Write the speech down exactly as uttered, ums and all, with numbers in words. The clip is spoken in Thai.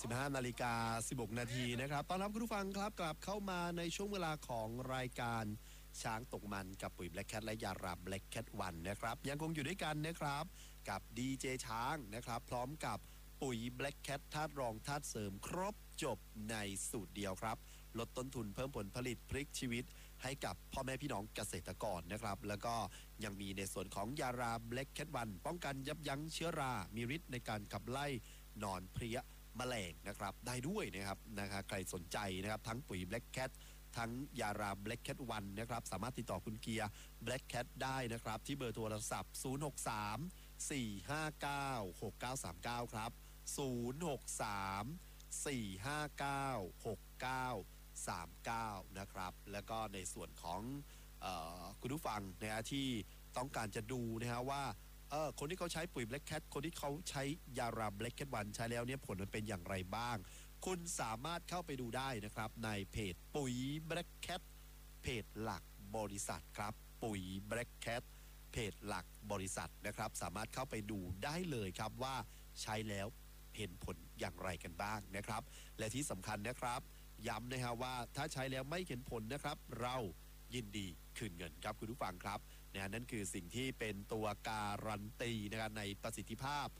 สิบห้านาฬิกาสิบหกนาทีนะครับต้อนรับคุณผู้ฟังครับกลับเข้ามาในช่วงเวลาของรายการช้างตกมันกับปุ๋ย Black Cat และยารา Black Cat วันนะครับยังคงอยู่ด้วยกันนะครับกับดีเจช้างนะครับพร้อมกับปุ๋ย Black Cat ธาตุรองธาตุเสริมครบจบในสูตรเดียวครับลดต้นทุนเพิ่มผลผลิตพลิกชีวิตให้กับพ่อแม่พี่น้องเกษตรกรนะครับแล้วก็ยังมีในส่วนของยารา Black Cat วันป้องกันยับยั้งเชื้อรามีฤทธิ์ในการขับไล่หนอนเพลี้ยแมลงนะครับได้ด้วยนะครับนะครับใครสนใจนะครับทั้งปุ๋ย Black Cat ทั้งยารา Black Cat วันนะครับสามารถติดต่อคุณเกียร์ Black Cat ได้นะครับที่เบอร์โทรศัพท์ศูนย์ หก สาม สี่ ห้า เก้า หก เก้า สาม เก้าครับศูนย์ หก สาม สี่ ห้า เก้า หก เก้า สาม เก้านะครับแล้วก็ในส่วนของเอ่อคุณผู้ฟังนะฮะที่ต้องการจะดูนะฮะว่าเออคนที่เขาใช้ปุ๋ย Black Cat คนที่เขาใช้ยารา Black Cat วันใช้แล้วเนี่ยผลมันเป็นอย่างไรบ้างคุณสามารถเข้าไปดูได้นะครับในเพจปุ๋ย Black Cat เพจหลักบริษัทครับปุ๋ย Black Cat เพจหลักบริษัทนะครับสามารถเข้าไปดูได้เลยครับว่าใช้แล้วเห็นผลอย่างไรกันบ้างนะครับและที่สำคัญนะครับย้ำนะฮะว่าถ้าใช้แล้วไม่เห็นผลนะครับเรายินดีคืนเงินครับคุณผู้ฟังครับนะนั่นคือสิ่งที่เป็นตัวการันตีนะครับในประสิทธิภาพ